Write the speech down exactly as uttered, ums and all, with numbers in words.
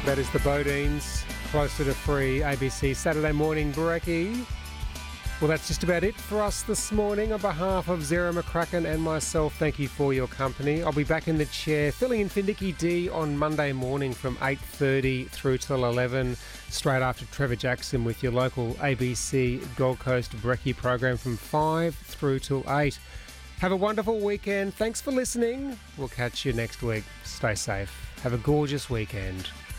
That is the Bodines, closer to free A B C Saturday morning brekkie. Well, that's just about it for us this morning. On behalf of Zara McCracken and myself, thank you for your company. I'll be back in the chair, filling in for Nikki D on Monday morning from eight thirty through till eleven, straight after Trevor Jackson with your local A B C Gold Coast brekkie program from five through till eight. Have a wonderful weekend. Thanks for listening. We'll catch you next week. Stay safe. Have a gorgeous weekend.